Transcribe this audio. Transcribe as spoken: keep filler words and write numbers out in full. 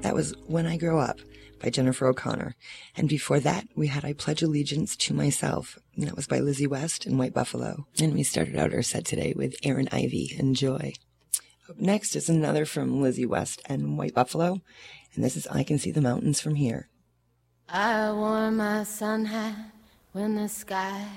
That was When I Grow Up by Jennifer O'Connor. And before that, we had I Pledge Allegiance to Myself. And that was by Lizzie West and White Buffalo. And we started out our set today with Aaron Ivey and Joy. Up next is another from Lizzie West and White Buffalo. And this is I Can See the Mountains from Here. I wore my sun hat when the sky